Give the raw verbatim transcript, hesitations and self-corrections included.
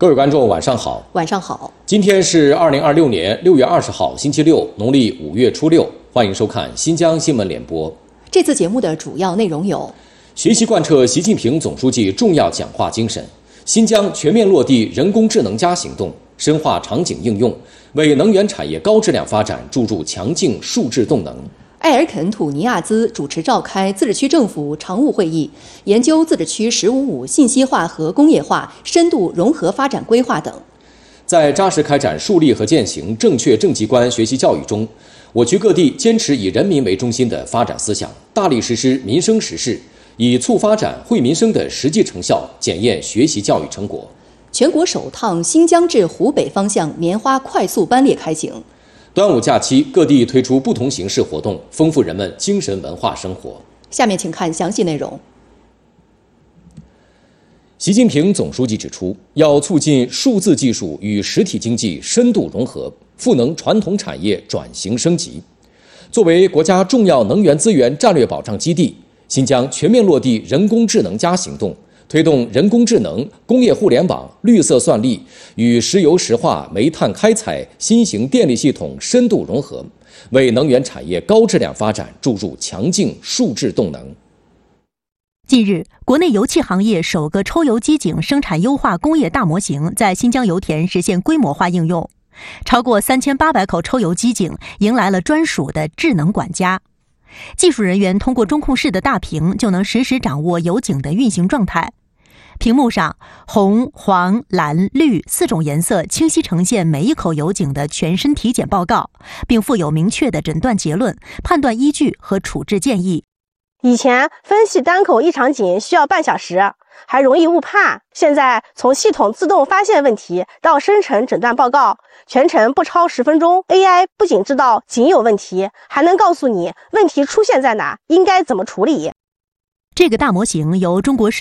各位观众晚上好。 晚上好。 今天是二零二六年六月二十号星期六，农历五月初六，欢迎收看新疆新闻联播。 这次节目的主要内容有： 学习贯彻习近平总书记重要讲话精神，新疆全面落地人工智能加行动，深化场景应用，为能源产业高质量发展注入强劲数字动能。 埃尔肯土尼亚兹主持召开自治区政府常务会议，研究自治区“十五五”信息化和工业化深度融合发展规划等。 在扎实开展树立和践行正确政绩观学习教育中，我区各地坚持以人民为中心的发展思想，大力实施民生实事，以促发展惠民生的实际成效检验学习教育成果。 全国首趟新疆至湖北方向棉花快速班列开行。 端午假期，各地推出不同形式活动，丰富人们精神文化生活。 下面请看详细内容。 习近平总书记指出，要促进数字技术与实体经济深度融合，赋能传统产业转型升级。作为国家重要能源资源战略保障基地，新疆全面落地人工智能加行动，推动人工智能、工业互联网、绿色算力与石油石化、煤炭开采、新型电力系统深度融合，为能源产业高质量发展注入强劲数字动能。 近日，国内油气行业首个抽油机井生产优化工业大模型在新疆油田实现规模化应用，超过三千八百口抽油机井迎来了专属的智能管家。技术人员通过中控室的大屏就能实时掌握油井的运行状态。屏幕上，红、黄、蓝、绿四种颜色清晰呈现每一口油井的全身体检报告，并附有明确的诊断结论、判断依据和处置建议。 以前分析单口异常井需要半小时，还容易误判。现在从系统自动发现问题到生成诊断报告，全程不超十分钟。A I 不仅知道井有问题，还能告诉你问题出现在哪，应该怎么处理。 这个大模型由中国